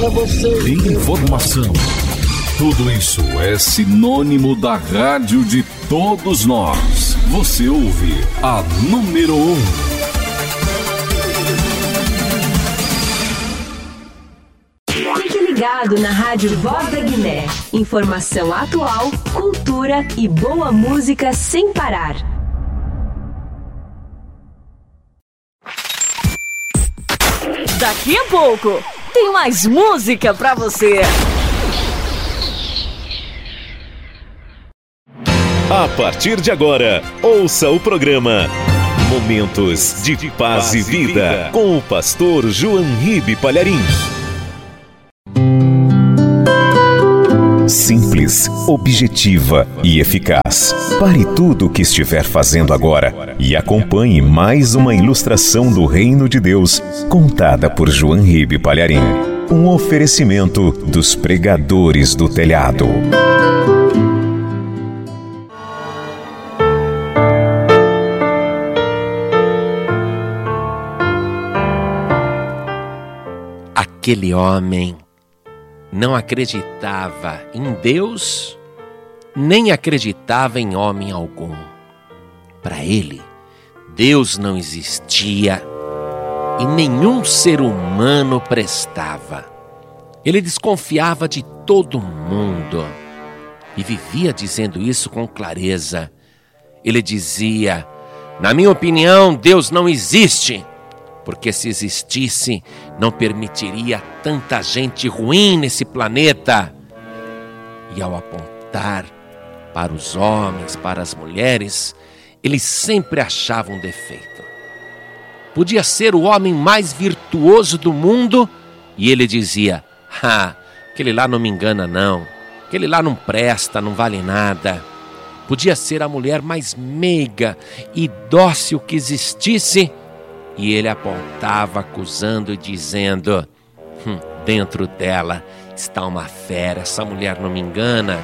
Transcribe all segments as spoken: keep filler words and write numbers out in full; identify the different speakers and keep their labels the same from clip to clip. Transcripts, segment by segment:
Speaker 1: informação. Tudo isso é sinônimo da rádio de todos nós. Você ouve a número um.
Speaker 2: Fique ligado na Rádio Voz da Guiné. Informação atual, cultura e boa música sem parar.
Speaker 3: Daqui a pouco tem mais música pra você.
Speaker 4: A partir de agora, ouça o programa Momentos de Paz e Vida com o pastor João Ribe Palharim. Simples, objetiva e eficaz. Pare tudo o que estiver fazendo agora e acompanhe mais uma ilustração do Reino de Deus, contada por João Ribe Palharim. Um oferecimento dos pregadores do telhado.
Speaker 5: Aquele homem não acreditava em Deus, nem acreditava em homem algum. Para ele, Deus não existia e nenhum ser humano prestava. Ele desconfiava de todo mundo e vivia dizendo isso com clareza. Ele dizia: na minha opinião, Deus não existe, porque se existisse, não permitiria tanta gente ruim nesse planeta. E ao apontar para os homens, para as mulheres, ele sempre achava um defeito. Podia ser o homem mais virtuoso do mundo e ele dizia: ah, aquele lá não me engana não, aquele lá não presta, não vale nada. Podia ser a mulher mais meiga e dócil que existisse e ele apontava acusando e dizendo: hum, dentro dela está uma fera, essa mulher não me engana.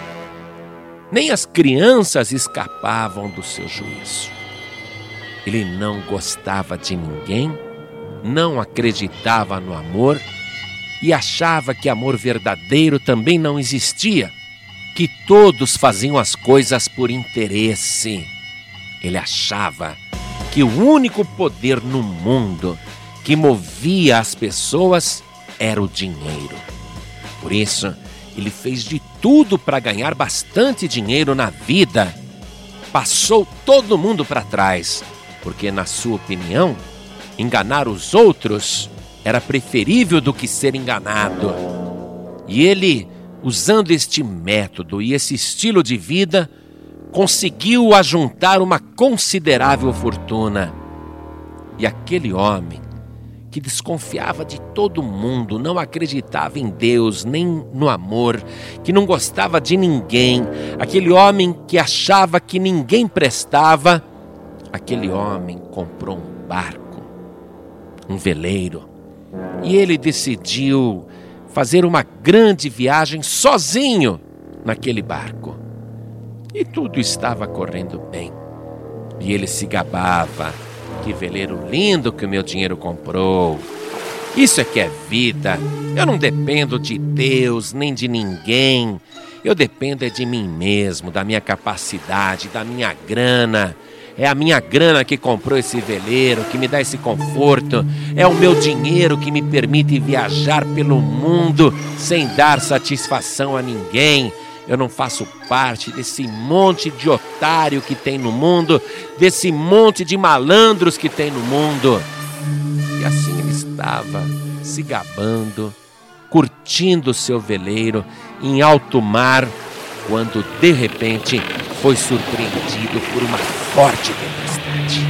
Speaker 5: Nem as crianças escapavam do seu juízo. Ele não gostava de ninguém, não acreditava no amor e achava que amor verdadeiro também não existia, que todos faziam as coisas por interesse. Ele achava que o único poder no mundo que movia as pessoas era o dinheiro. Por isso, ele fez de tudo para ganhar bastante dinheiro na vida. Passou todo mundo para trás, porque, na sua opinião, enganar os outros era preferível do que ser enganado. E ele, usando este método e esse estilo de vida, conseguiu ajuntar uma considerável fortuna. E aquele homem, que desconfiava de todo mundo, não acreditava em Deus, nem no amor, que não gostava de ninguém, aquele homem que achava que ninguém prestava, aquele homem comprou um barco, um veleiro, e ele decidiu fazer uma grande viagem sozinho naquele barco. E tudo estava correndo bem. E ele se gabava: que veleiro lindo que o meu dinheiro comprou. Isso é que é vida. Eu não dependo de Deus nem de ninguém. Eu dependo é de mim mesmo, da minha capacidade, da minha grana. É a minha grana que comprou esse veleiro, que me dá esse conforto. É o meu dinheiro que me permite viajar pelo mundo sem dar satisfação a ninguém. Eu não faço parte desse monte de otário que tem no mundo, desse monte de malandros que tem no mundo. E assim ele estava se gabando, curtindo o seu veleiro em alto mar, quando de repente foi surpreendido por uma forte tempestade.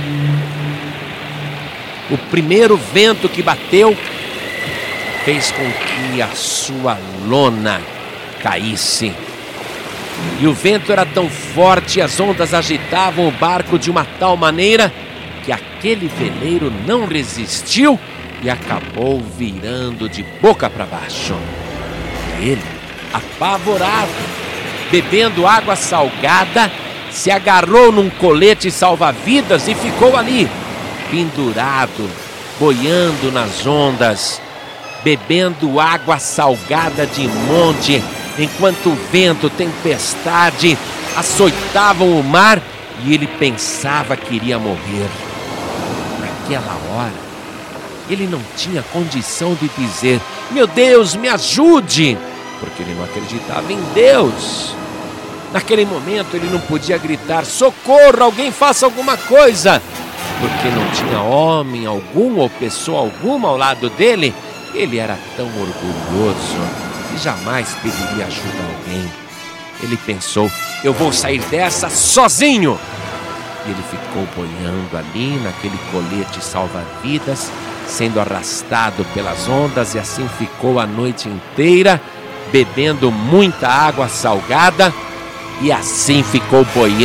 Speaker 5: O primeiro vento que bateu fez com que a sua lona caísse. E o vento era tão forte e as ondas agitavam o barco de uma tal maneira que aquele veleiro não resistiu e acabou virando de boca para baixo. E ele, apavorado, bebendo água salgada, se agarrou num colete salva-vidas e ficou ali, pendurado, boiando nas ondas. bebendo água salgada de monte, enquanto o vento, tempestade açoitavam o mar e ele pensava que iria morrer. Naquela hora, ele não tinha condição de dizer: meu Deus, me ajude, porque ele não acreditava em Deus. Naquele momento ele não podia gritar: socorro, alguém faça alguma coisa, porque não tinha homem algum ou pessoa alguma ao lado dele. Ele era tão orgulhoso e jamais pediria ajuda a alguém. Ele pensou: eu vou sair dessa sozinho. E ele ficou boiando ali naquele colete salva-vidas, sendo arrastado pelas ondas, e assim ficou a noite inteira, bebendo muita água salgada, e assim ficou boiando